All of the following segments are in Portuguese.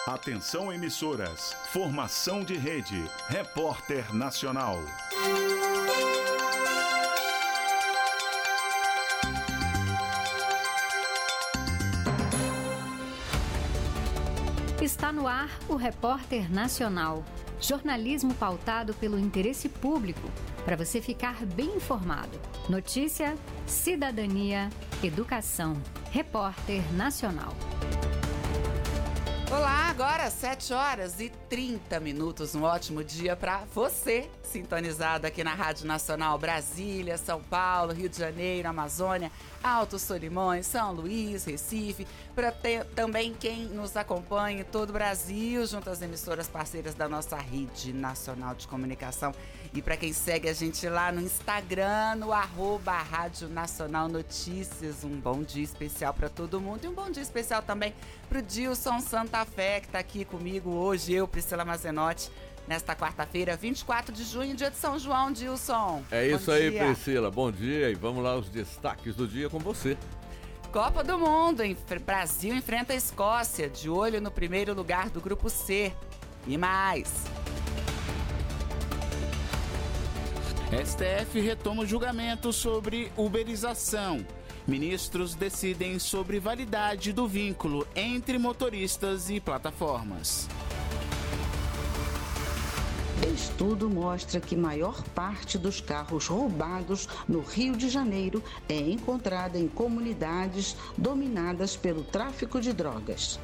Atenção emissoras, formação de rede, Repórter Nacional. Está no ar o Repórter Nacional. Jornalismo pautado pelo interesse público, para você ficar bem informado. Notícia, cidadania, educação. Repórter Nacional. Olá, agora 7h30. Um ótimo dia para você, sintonizado aqui na Rádio Nacional Brasília, São Paulo, Rio de Janeiro, Amazônia, Alto Solimões, São Luís, Recife, para também quem nos acompanha em todo o Brasil, junto às emissoras parceiras da nossa Rede Nacional de Comunicação. E para quem segue a gente lá no Instagram, no @Rádio Nacional Notícias, um bom dia especial para todo mundo e um bom dia especial também para o Dilson Santa Fé, que está aqui comigo hoje, eu, Priscila Mazenotti, nesta quarta-feira, 24 de junho, dia de São João, Dilson. É isso aí, Priscila, bom dia e vamos lá os destaques do dia com você. Copa do Mundo, Brasil enfrenta a Escócia, de olho no primeiro lugar do Grupo C. E mais. STF retoma o julgamento sobre uberização. Ministros decidem sobre validade do vínculo entre motoristas e plataformas. Estudo mostra que maior parte dos carros roubados no Rio de Janeiro é encontrada em comunidades dominadas pelo tráfico de drogas.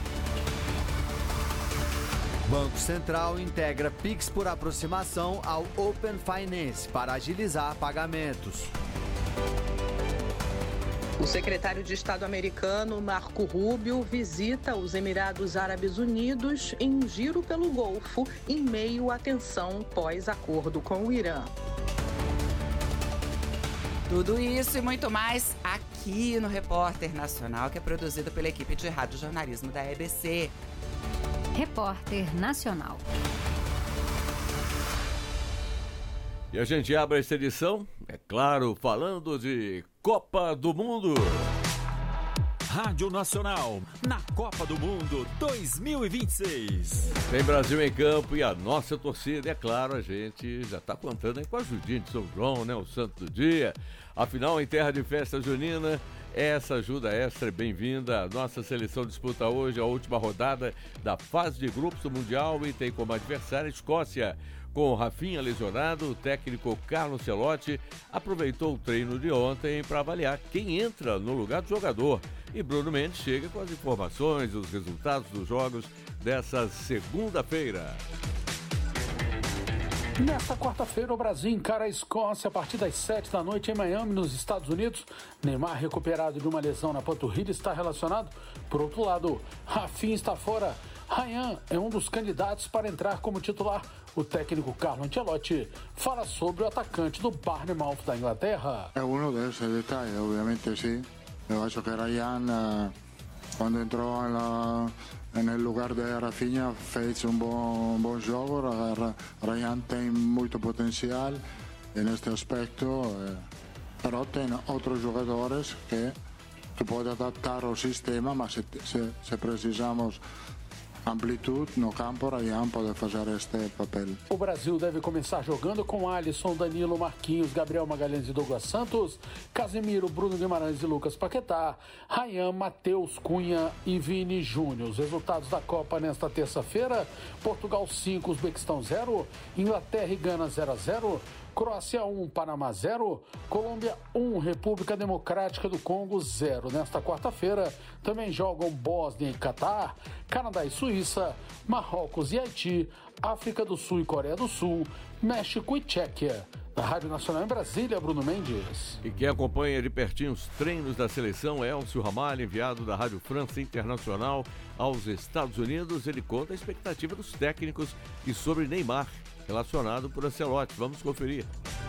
Banco Central integra Pix por aproximação ao Open Finance para agilizar pagamentos. O secretário de Estado americano, Marco Rubio, visita os Emirados Árabes Unidos em um giro pelo Golfo, em meio à tensão pós-acordo com o Irã. Tudo isso e muito mais aqui no Repórter Nacional, que é produzido pela equipe de rádio jornalismo da EBC. Repórter Nacional. E a gente abre essa edição, é claro, falando de Copa do Mundo. Rádio Nacional, na Copa do Mundo 2026. Tem Brasil em campo e a nossa torcida, é claro, a gente já está contando aí com a ajudinha de São João, né? O santo do dia. Afinal, em terra de festa junina, essa ajuda extra é bem-vinda. A nossa seleção disputa hoje a última rodada da fase de grupos do Mundial e tem como adversário a Escócia. Com o Rafinha lesionado, o técnico Carlo Ancelotti aproveitou o treino de ontem para avaliar quem entra no lugar do jogador. E Bruno Mendes chega com as informações e os resultados dos jogos dessa segunda-feira. Nesta quarta-feira, o Brasil encara a Escócia a partir das 7 da noite em Miami, nos Estados Unidos. Neymar, recuperado de uma lesão na panturrilha, está relacionado. Por outro lado, Rafinha está fora. Ryan é um dos candidatos para entrar como titular. O técnico Carlo Ancelotti fala sobre o atacante do Bournemouth da Inglaterra. É um desses detalhes, obviamente sim. Eu acho que Ryan, quando entrou no lugar de Rafinha, fez bom jogo. Ryan tem muito potencial neste aspecto, mas tem outros jogadores que podem adaptar ao sistema, mas se precisamos amplitude no campo, Ryan pode fazer este papel. O Brasil deve começar jogando com Alisson, Danilo, Marquinhos, Gabriel Magalhães e Douglas Santos, Casemiro, Bruno Guimarães e Lucas Paquetá, Ryan, Matheus Cunha e Vini Júnior. Os resultados da Copa nesta terça-feira: Portugal 5, Uzbequistão 0, Inglaterra e Gana 0-0, Croácia 1, Panamá 0, Colômbia 1, República Democrática do Congo 0. Nesta quarta-feira também jogam Bósnia e Catar, Canadá e Suíça, Marrocos e Haiti, África do Sul e Coreia do Sul, México e Tchequia. Da Rádio Nacional em Brasília, Bruno Mendes. E quem acompanha de pertinho os treinos da seleção é Elcio Ramalho, enviado da Rádio França Internacional aos Estados Unidos. Ele conta a expectativa dos técnicos e sobre Neymar, relacionado por Ancelotti. Vamos conferir.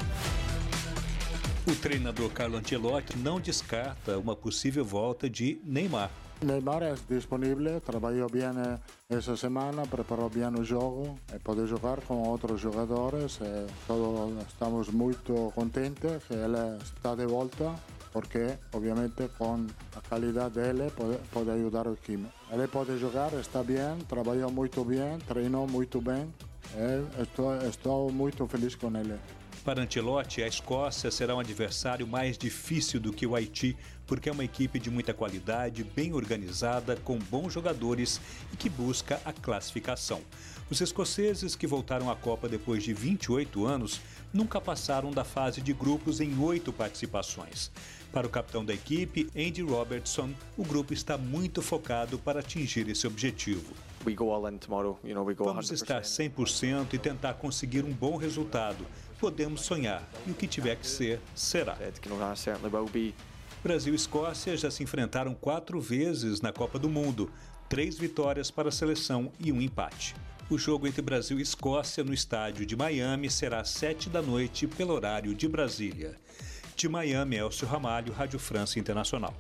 O treinador Carlo Ancelotti não descarta uma possível volta de Neymar. Neymar é disponível, trabalhou bem essa semana, preparou bem o jogo, pode jogar com outros jogadores. Todos estamos muito contentes que ele está de volta porque obviamente com a qualidade dele pode ajudar o time. Ele pode jogar, está bem, trabalhou muito bem, treinou muito bem. Estou muito feliz com ele. Para Ancelotti, a Escócia será um adversário mais difícil do que o Haiti, porque é uma equipe de muita qualidade, bem organizada, com bons jogadores e que busca a classificação. Os escoceses, que voltaram à Copa depois de 28 anos, nunca passaram da fase de grupos em 8 participações. Para o capitão da equipe, Andy Robertson, o grupo está muito focado para atingir esse objetivo. Vamos estar 100% e tentar conseguir um bom resultado. Podemos sonhar, e o que tiver que ser, será. Brasil e Escócia já se enfrentaram 4 vezes na Copa do Mundo, 3 vitórias para a seleção e um empate. O jogo entre Brasil e Escócia no estádio de Miami será às 19h pelo horário de Brasília. De Miami, Elcio Ramalho, Rádio França Internacional.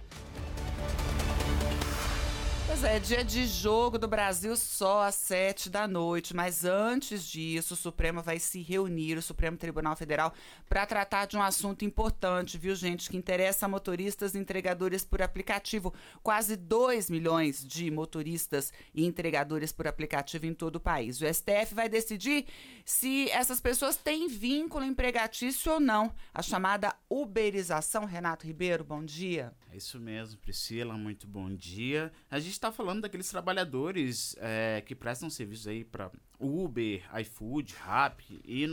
Pois é, dia de jogo do Brasil só às 19h, mas antes disso o Supremo vai se reunir, o Supremo Tribunal Federal, para tratar de um assunto importante, viu, gente, que interessa a motoristas e entregadores por aplicativo. Quase 2 milhões de motoristas e entregadores por aplicativo em todo o país. O STF vai decidir se essas pessoas têm vínculo empregatício ou não. A chamada uberização. Renato Ribeiro, bom dia. É isso mesmo, Priscila, muito bom dia. A gente está falando daqueles trabalhadores que prestam serviço aí para Uber, iFood, Rappi e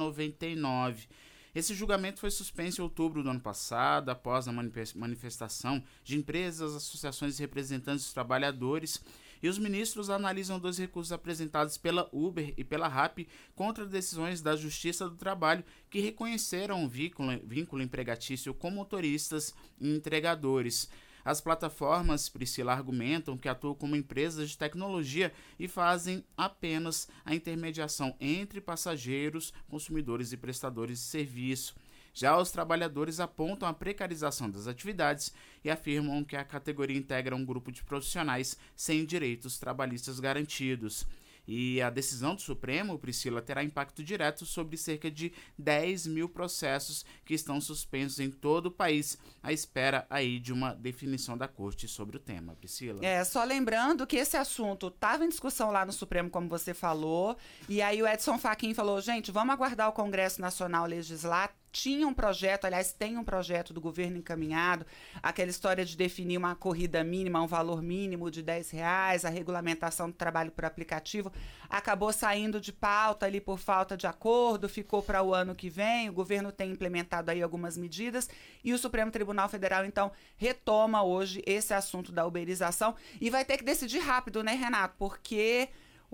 99. Esse julgamento foi suspenso em outubro do ano passado, após a manifestação de empresas, associações e representantes dos trabalhadores. E os ministros analisam 2 recursos apresentados pela Uber e pela Rappi contra decisões da Justiça do Trabalho que reconheceram o vínculo empregatício com motoristas e entregadores. As plataformas, Priscila, argumentam que atuam como empresas de tecnologia e fazem apenas a intermediação entre passageiros, consumidores e prestadores de serviço. Já os trabalhadores apontam a precarização das atividades e afirmam que a categoria integra um grupo de profissionais sem direitos trabalhistas garantidos. E a decisão do Supremo, Priscila, terá impacto direto sobre cerca de 10 mil processos que estão suspensos em todo o país, à espera aí de uma definição da Corte sobre o tema, Priscila. Só lembrando que esse assunto estava em discussão lá no Supremo, como você falou, e aí o Edson Fachin falou, gente, vamos aguardar o Congresso Nacional legislar. Tinha um projeto, aliás, tem um projeto do governo encaminhado, aquela história de definir uma corrida mínima, um valor mínimo de R$10, a regulamentação do trabalho por aplicativo, acabou saindo de pauta ali por falta de acordo, ficou para o ano que vem, o governo tem implementado aí algumas medidas e o Supremo Tribunal Federal, então, retoma hoje esse assunto da uberização e vai ter que decidir rápido, né, Renato? Porque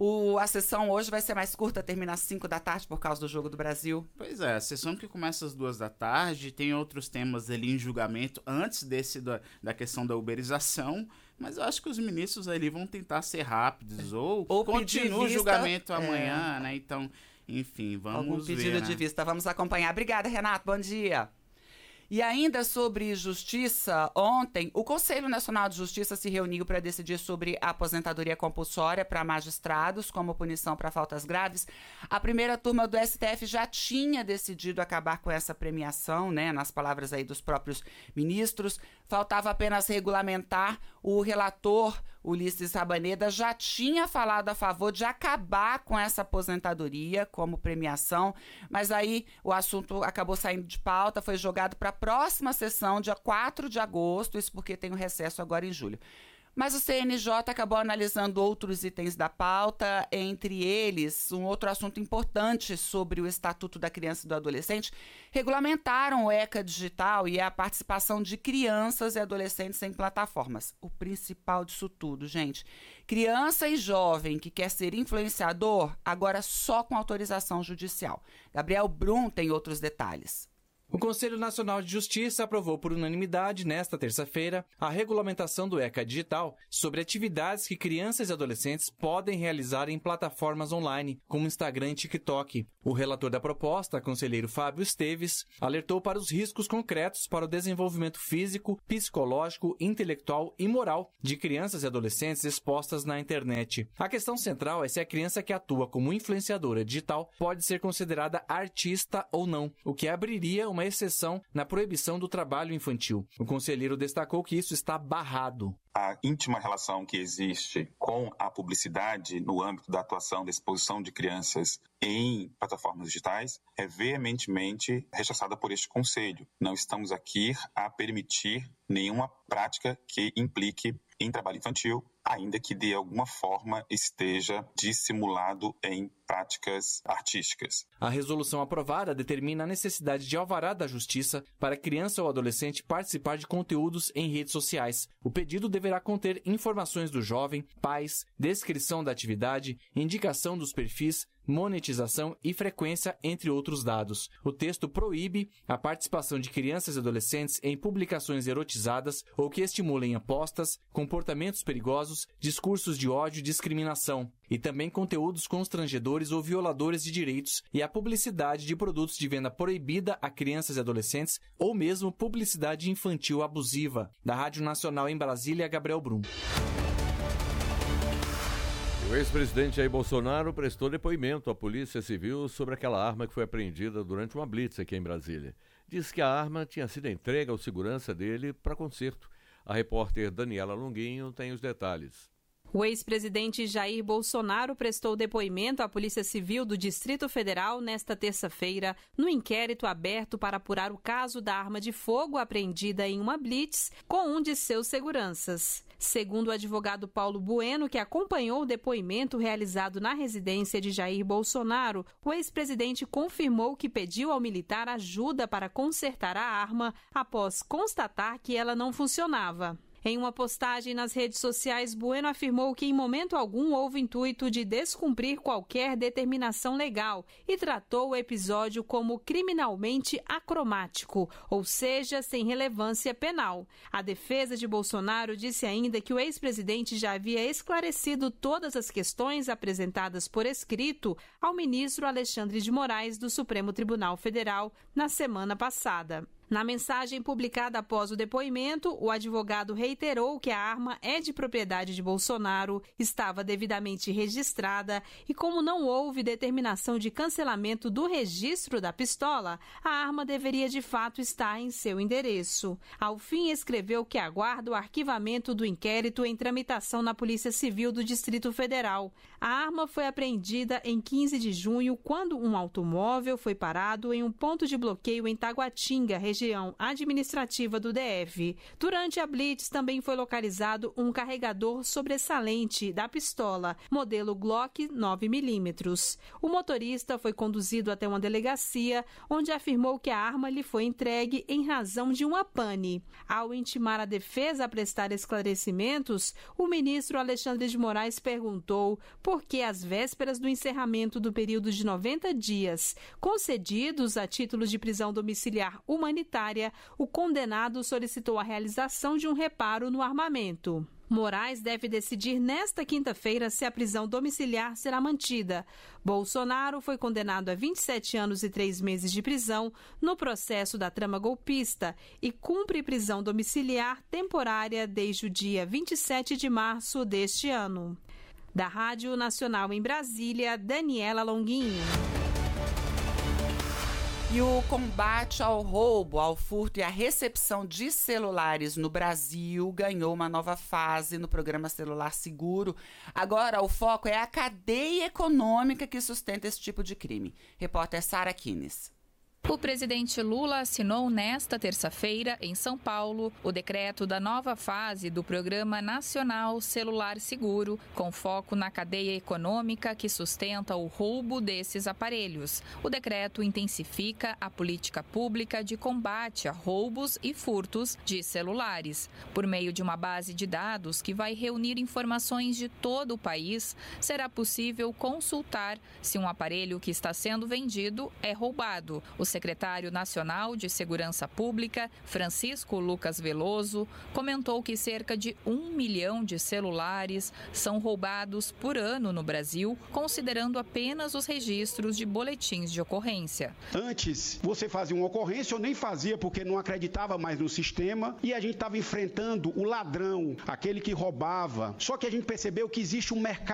a sessão hoje vai ser mais curta, termina às 5 da tarde por causa do Jogo do Brasil. Pois é, a sessão que começa às 2 da tarde, tem outros temas ali em julgamento antes desse da questão da uberização, mas eu acho que os ministros ali vão tentar ser rápidos ou continua o julgamento amanhã, né? Então, enfim, vamos ver. Algum pedido de vista, vamos acompanhar. Obrigada, Renato, bom dia. E ainda sobre justiça, ontem o Conselho Nacional de Justiça se reuniu para decidir sobre a aposentadoria compulsória para magistrados como punição para faltas graves. A primeira turma do STF já tinha decidido acabar com essa premiação, né, nas palavras aí dos próprios ministros. Faltava apenas regulamentar. O relator Ulisses Rabaneda já tinha falado a favor de acabar com essa aposentadoria como premiação, mas aí o assunto acabou saindo de pauta, foi jogado para a próxima sessão, dia 4 de agosto, isso porque tem um recesso agora em julho. Mas o CNJ acabou analisando outros itens da pauta, entre eles um outro assunto importante sobre o Estatuto da Criança e do Adolescente. Regulamentaram o ECA Digital e a participação de crianças e adolescentes em plataformas. O principal disso tudo, gente, criança e jovem que quer ser influenciador, agora só com autorização judicial. Gabriel Brum tem outros detalhes. O Conselho Nacional de Justiça aprovou por unanimidade, nesta terça-feira, a regulamentação do ECA Digital sobre atividades que crianças e adolescentes podem realizar em plataformas online, como Instagram e TikTok. O relator da proposta, conselheiro Fábio Esteves, alertou para os riscos concretos para o desenvolvimento físico, psicológico, intelectual e moral de crianças e adolescentes expostas na internet. A questão central é se a criança que atua como influenciadora digital pode ser considerada artista ou não, o que abriria uma uma exceção na proibição do trabalho infantil. O conselheiro destacou que isso está barrado. A íntima relação que existe com a publicidade no âmbito da atuação da exposição de crianças em plataformas digitais é veementemente rechaçada por este Conselho. Não estamos aqui a permitir nenhuma prática que implique em trabalho infantil, ainda que de alguma forma esteja dissimulado em práticas artísticas. A resolução aprovada determina a necessidade de alvará da Justiça para criança ou adolescente participar de conteúdos em redes sociais. O pedido deverá conter informações do jovem, pais, descrição da atividade, indicação dos perfis, monetização e frequência, entre outros dados. O texto proíbe a participação de crianças e adolescentes em publicações erotizadas ou que estimulem apostas, comportamentos perigosos, discursos de ódio e discriminação, e também conteúdos constrangedores ou violadores de direitos e a publicidade de produtos de venda proibida a crianças e adolescentes ou mesmo publicidade infantil abusiva. Da Rádio Nacional em Brasília, Gabriel Brum. O ex-presidente Jair Bolsonaro prestou depoimento à Polícia Civil sobre aquela arma que foi apreendida durante uma blitz aqui em Brasília. Diz que a arma tinha sido entregue ao segurança dele para conserto. A repórter Daniela Longuinho tem os detalhes. O ex-presidente Jair Bolsonaro prestou depoimento à Polícia Civil do Distrito Federal nesta terça-feira, no inquérito aberto para apurar o caso da arma de fogo apreendida em uma blitz com um de seus seguranças. Segundo o advogado Paulo Bueno, que acompanhou o depoimento realizado na residência de Jair Bolsonaro, o ex-presidente confirmou que pediu ao militar ajuda para consertar a arma após constatar que ela não funcionava. Em uma postagem nas redes sociais, Bueno afirmou que em momento algum houve intuito de descumprir qualquer determinação legal e tratou o episódio como criminalmente acromático, ou seja, sem relevância penal. A defesa de Bolsonaro disse ainda que o ex-presidente já havia esclarecido todas as questões apresentadas por escrito ao ministro Alexandre de Moraes do Supremo Tribunal Federal na semana passada. Na mensagem publicada após o depoimento, o advogado reiterou que a arma é de propriedade de Bolsonaro, estava devidamente registrada e, como não houve determinação de cancelamento do registro da pistola, a arma deveria de fato estar em seu endereço. Ao fim, escreveu que aguarda o arquivamento do inquérito em tramitação na Polícia Civil do Distrito Federal. A arma foi apreendida em 15 de junho, quando um automóvel foi parado em um ponto de bloqueio em Taguatinga, região administrativa do DF. Durante a blitz também foi localizado um carregador sobressalente da pistola, modelo Glock 9mm. O motorista foi conduzido até uma delegacia, onde afirmou que a arma lhe foi entregue em razão de uma pane. Ao intimar a defesa a prestar esclarecimentos, o ministro Alexandre de Moraes perguntou por que, às vésperas do encerramento do período de 90 dias concedidos a título de prisão domiciliar humanitária, o condenado solicitou a realização de um reparo no armamento. Moraes deve decidir nesta quinta-feira se a prisão domiciliar será mantida. Bolsonaro foi condenado a 27 anos e 3 meses de prisão no processo da trama golpista e cumpre prisão domiciliar temporária desde o dia 27 de março deste ano. Da Rádio Nacional em Brasília, Daniela Longuinho. E o combate ao roubo, ao furto e à recepção de celulares no Brasil ganhou uma nova fase no programa Celular Seguro. Agora, o foco é a cadeia econômica que sustenta esse tipo de crime. Repórter Sara Kines. O presidente Lula assinou nesta terça-feira, em São Paulo, o decreto da nova fase do Programa Nacional Celular Seguro, com foco na cadeia econômica que sustenta o roubo desses aparelhos. O decreto intensifica a política pública de combate a roubos e furtos de celulares. Por meio de uma base de dados que vai reunir informações de todo o país, será possível consultar se um aparelho que está sendo vendido é roubado. O secretário nacional de Segurança Pública, Francisco Lucas Veloso, comentou que cerca de 1 milhão de celulares são roubados por ano no Brasil, considerando apenas os registros de boletins de ocorrência. Antes, você fazia uma ocorrência, eu nem fazia porque não acreditava mais no sistema e a gente estava enfrentando o ladrão, aquele que roubava. Só que a gente percebeu que existe um mercado